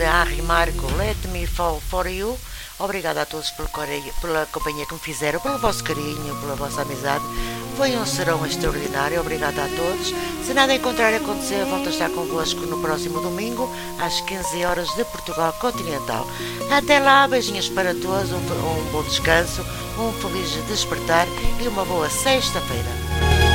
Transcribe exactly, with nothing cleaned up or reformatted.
de Henri Marco, Let Me Fall For You. Obrigada a todos pela companhia que me fizeram, pelo vosso carinho, pela vossa amizade. Foi um serão extraordinário, obrigada a todos. Se nada em contrário acontecer, volto a estar convosco no próximo domingo, às quinze horas de Portugal Continental. Até lá, beijinhos para todos, um, um bom descanso, um feliz despertar e uma boa sexta-feira.